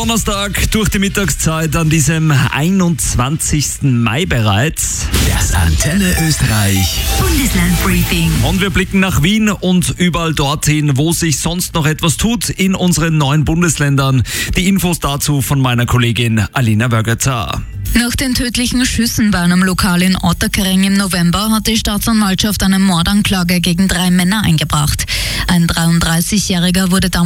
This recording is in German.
Donnerstag durch die Mittagszeit an diesem 21. Mai bereits. Das Antenne Österreich Bundeslandbriefing. Und wir blicken nach Wien und überall dorthin, wo sich sonst noch etwas tut in unseren neuen Bundesländern. Die Infos dazu von meiner Kollegin Alina Wörgötzer. Nach den tödlichen Schüssen bei einem Lokal in Ottakring im November hat die Staatsanwaltschaft eine Mordanklage gegen 3 Männer eingebracht. Ein 33-Jähriger wurde damals